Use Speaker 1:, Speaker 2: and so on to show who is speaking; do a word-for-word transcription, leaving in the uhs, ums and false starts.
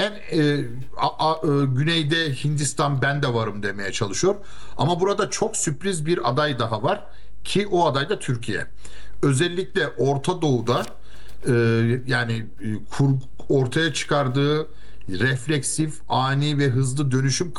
Speaker 1: en e, a- a- e, güneyde Hindistan ben de varım demeye çalışıyor. Ama burada çok sürpriz bir aday daha var ki o aday da Türkiye. Özellikle Orta Doğu'da e, yani e, kur, ortaya çıkardığı refleksif, ani ve hızlı dönüşüm